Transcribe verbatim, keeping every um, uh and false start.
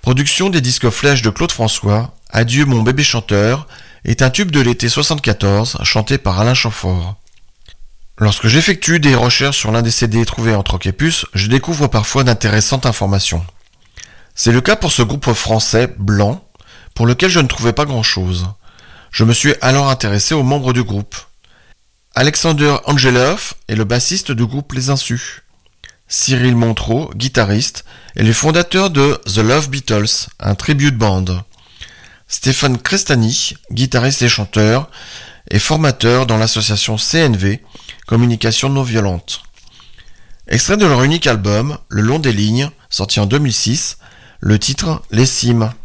Production des disques Flèche de Claude François, Adieu mon bébé chanteur est un tube de l'été soixante-quatorze chanté par Alain Chamfort. Lorsque j'effectue des recherches sur l'un des C D trouvés en troc et puce, je découvre parfois d'intéressantes informations. C'est le cas pour ce groupe français blanc, pour lequel je ne trouvais pas grand-chose. Je me suis alors intéressé aux membres du groupe. Alexander Angelov est le bassiste du groupe Les Insus. Cyril Montereau, guitariste, est le fondateur de The Love Beatles, un tribute band. Stéphane Crestani, guitariste et chanteur, est formateur dans l'association C N V, Communication non violente. Extrait de leur unique album, Le long des lignes, sorti en deux mille six, le titre Les Cimes.